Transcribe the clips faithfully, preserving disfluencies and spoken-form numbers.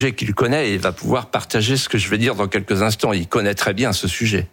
qu'il connaît et il va pouvoir partager ce que je vais dire dans quelques instants. Il connaît très bien ce sujet.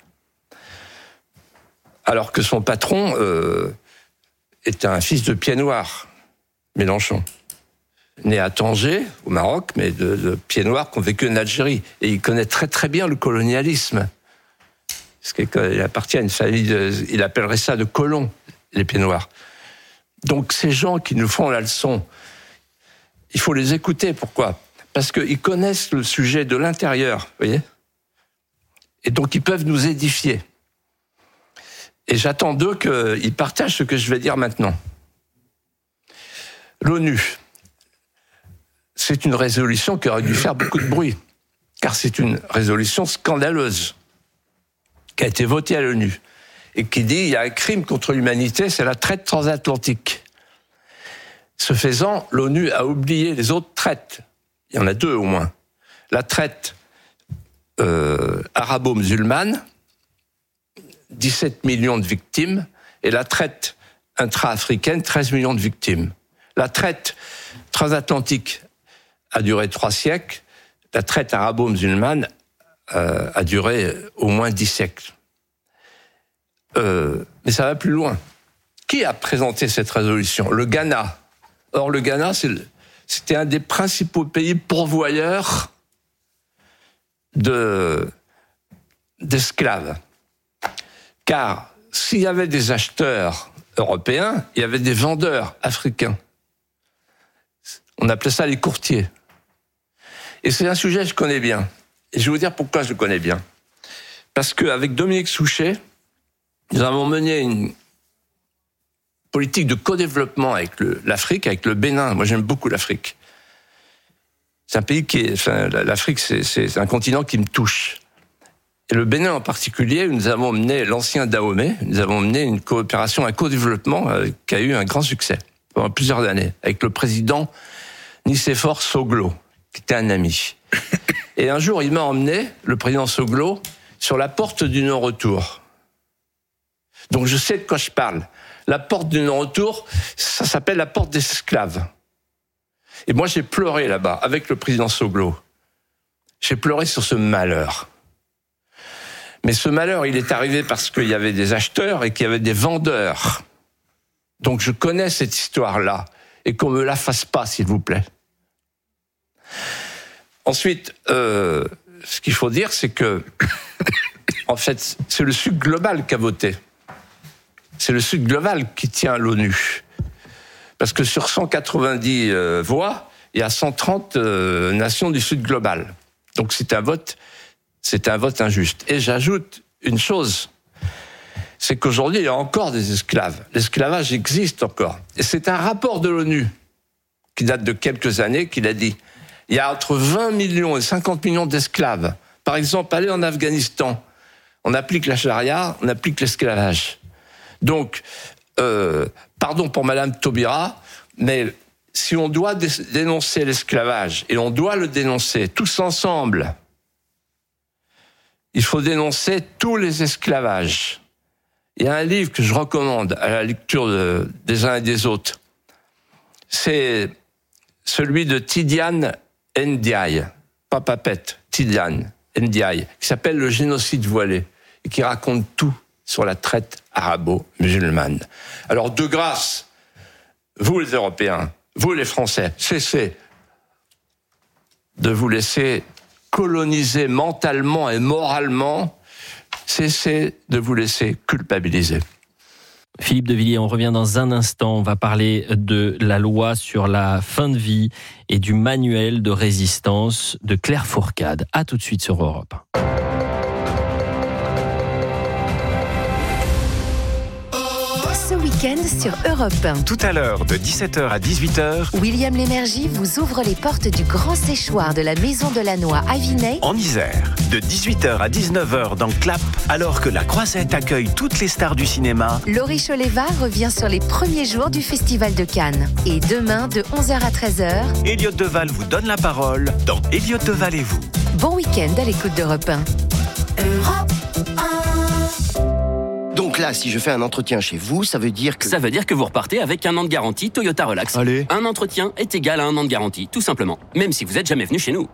Alors que son patron euh, est un fils de pied noir, Mélenchon. Né à Tanger, au Maroc, mais de, de pieds noirs qui ont vécu en Algérie. Et il connaît très très bien le colonialisme. Parce qu'il appartient à une famille, de, il appellerait ça de colons, les pieds noirs. Donc ces gens qui nous font la leçon, il faut les écouter. Pourquoi ? Parce qu'ils connaissent le sujet de l'intérieur, vous voyez ? Et donc ils peuvent nous édifier. Et j'attends d'eux qu'ils partagent ce que je vais dire maintenant. L'ONU, c'est une résolution qui aurait dû faire beaucoup de bruit, car c'est une résolution scandaleuse qui a été votée à l'ONU et qui dit qu'il y a un crime contre l'humanité, c'est la traite transatlantique. Ce faisant, l'ONU a oublié les autres traites. Il y en a deux au moins. La traite euh, arabo-musulmane, dix-sept millions de victimes, et la traite intra-africaine, treize millions de victimes. La traite transatlantique a duré trois siècles, la traite arabo-musulmane euh, a duré au moins dix siècles. Euh, mais ça va plus loin. Qui a présenté cette résolution ? Le Ghana. Or, le Ghana, c'est le, c'était un des principaux pays pourvoyeurs de, d'esclaves. Car s'il y avait des acheteurs européens, il y avait des vendeurs africains. On appelait ça les courtiers. Et c'est un sujet que je connais bien. Et je vais vous dire pourquoi je le connais bien. Parce qu'avec Dominique Souchet, nous avons mené une politique de co-développement avec le, l'Afrique, avec le Bénin. Moi, j'aime beaucoup l'Afrique. C'est un pays qui est... Enfin, l'Afrique, c'est, c'est un continent qui me touche. Et le Bénin en particulier, nous avons mené l'ancien Dahomey, nous avons mené une coopération, un co-développement euh, qui a eu un grand succès pendant plusieurs années, avec le président Nicéphore Soglo, qui était un ami. Et un jour, il m'a emmené, le président Soglo, sur la porte du non-retour. Donc je sais de quoi je parle. La porte du non-retour, ça s'appelle la porte des esclaves. Et moi, j'ai pleuré là-bas, avec le président Soglo. J'ai pleuré sur ce malheur. Mais ce malheur, il est arrivé parce qu'il y avait des acheteurs et qu'il y avait des vendeurs. Donc je connais cette histoire-là, et qu'on me la fasse pas, s'il vous plaît. Ensuite, euh, ce qu'il faut dire, c'est que, en fait, c'est le Sud global qui a voté. C'est le Sud global qui tient l'ONU. Parce que sur cent quatre-vingt-dix euh, voix, il y a cent trente euh, nations du Sud global. Donc c'est un vote, c'est un vote injuste. Et j'ajoute une chose, c'est qu'aujourd'hui, il y a encore des esclaves. L'esclavage existe encore. Et c'est un rapport de l'ONU qui date de quelques années qui l'a dit. Il y a entre vingt millions et cinquante millions d'esclaves. Par exemple, allez en Afghanistan, on applique la charia, on applique l'esclavage. Donc, euh, pardon pour Madame Taubira, mais si on doit dé- dénoncer l'esclavage, et on doit le dénoncer tous ensemble, il faut dénoncer tous les esclavages. Il y a un livre que je recommande à la lecture de, des uns et des autres. C'est celui de Tidiane Ndiaye, pas Papette, Tidiane Ndiaye, qui s'appelle « Le génocide voilé » et qui raconte tout sur la traite arabo-musulmane. Alors, de grâce, vous les Européens, vous les Français, cessez de vous laisser coloniser mentalement et moralement, cessez de vous laisser culpabiliser. Philippe de Villiers, on revient dans un instant. On va parler de la loi sur la fin de vie et du manuel de résistance de Claire Fourcade. À tout de suite sur Europe. Ce week-end sur Europe un. Tout à l'heure, de dix-sept heures à dix-huit heures, William Lémergie vous ouvre les portes du grand séchoir de la Maison de la Noix à Vinay, en Isère. De dix-huit heures à dix-neuf heures dans Clap, alors que la Croisette accueille toutes les stars du cinéma. Laurie Choleva revient sur les premiers jours du Festival de Cannes. Et demain, de onze heures à treize heures, Elliot Deval vous donne la parole dans Elliot Deval et vous. bon week-end à l'écoute d'Europe un. Europe Donc là, si je fais un entretien chez vous, ça veut dire que... Ça veut dire que vous repartez avec un an de garantie Toyota Relax. Allez. Un entretien est égal à un an de garantie, tout simplement. Même si vous n'êtes jamais venu chez nous.